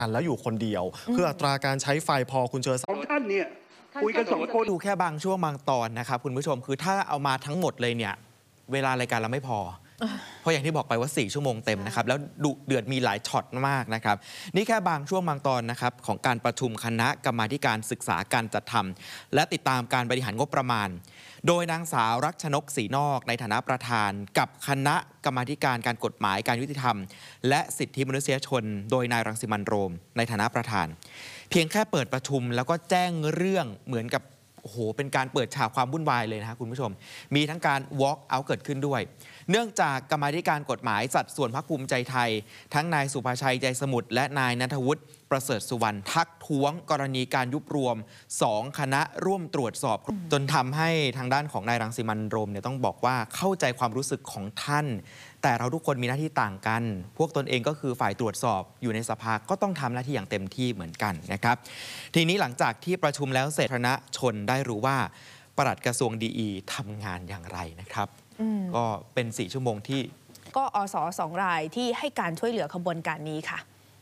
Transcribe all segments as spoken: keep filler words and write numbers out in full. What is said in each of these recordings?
แล้วอยู่คนเดียวคืออัตราการใช้ไฟพอคุณเจอของท่านเนี่ยคุยกันสองคนดูแค่บางช่วงบางตอนนะครับคุณผู้ชมคือถ้าเอามาทั้งหมดเลยเนี่ยเวลารายการเราไม่พอ เพราะอย่างที่บอกไปว่าสี่ชั่วโมงเต็มนะครับแล้วดุเดือดมีหลายช็อตมากนะครับนี่แค่บางช่วงบางตอนนะครับของการประชุมคณะกรรมาธิการศึกษาการจัดทำและติดตามการบริหารงบประมาณ โดยนางสาวรักชนกศรีนอกในฐานะประธานกับคณะกรรมาธิการการกฎหมายการยุติธรรม และสิทธิมนุษยชน โดยนายรังสิมันต์โรมในฐานะประธาน เพียงแค่เปิดประชุมแล้วก็แจ้งเรื่องเหมือนกับโอ้โหเป็นการเปิดฉากความวุ่นวายเลยนะครับคุณผู้ชมมีทั้งการ walk out เกิดขึ้นด้วย เนื่องจากกรรมาธิการกฎหมายสัดส่วนพรรคภูมิใจไทย ทั้งนายสุภาชัยใจสมุทรและนายณัฐวุฒิประเสริฐสุวรรณทักท้วงกรณีการยุบรวมสองคณะร่วมตรวจสอบจนทำให้ทางด้านของนายรังสิมันต์โรมเนี่ยต้องบอกว่าเข้าใจความรู้สึกของท่าน แต่เราทุกคนมีหน้าที่ต่างกัน พวกตนเองก็คือฝ่ายตรวจสอบอยู่ในสภาก็ต้องทำหน้าที่อย่างเต็มที่เหมือนกันนะครับทีนี้หลังจากที่ประชุมแล้วเสร็จคณะชนได้รู้ว่าปลัดกระทรวงดีอีทำงานอย่างไรนะครับก็เป็นสี่ชั่วโมงที่ก็อสสองรายที่ให้การช่วยเหลือขบวนการนี้ค่ะ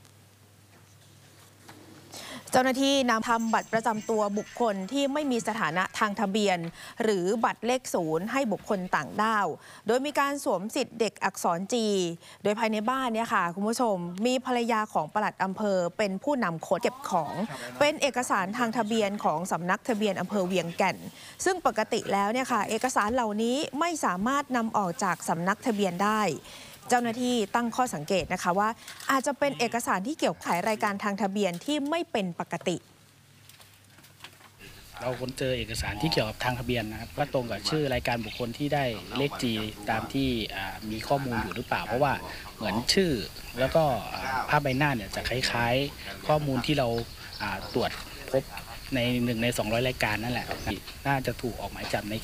เจ้าหน้าที่นำทำบัตรประจำตัวบุคคลที่ไม่มีสถานะทางทะเบียนหรือบัตรเลขศูนย์ให้บุคคลต่างด้าวโดยมีการสวมสิทธิ์เด็กอักษรจี โดยภายในบ้านเนี่ยค่ะคุณผู้ชมมีภรรยาของปลัดอำเภอเป็นผู้นำขนเก็บของเป็นเอกสารทางทะเบียนของสำนักทะเบียนอำเภอเวียงแก่นซึ่งปกติแล้วเนี่ยค่ะเอกสารเหล่านี้ไม่สามารถนำออกจากสำนักทะเบียนได้เจ้าหน้าที่ตั้งข้อสังเกตนะคะว่าอาจจะเป็นเอกสารที่เกี่ยวขายรายการทางทะเบียนที่ไม่เป็นปกติเราค้นเจอเอกสารที่เกี่ยวกับทางทะเบียนนะครับว่าตรงกับชื่อรายการบุคคลที่ได้เลข G ตามที่มีข้อมูลอยู่หรือเปล่าเพราะว่าเหมือนชื่อแล้วก็ภาพใบหน้าเนี่ยจะคล้ายๆข้อมูลที่เราตรวจพบในหนึ่งในสองร้อยรายการนั่นแหละน่าจะถูกออกหมายจับใน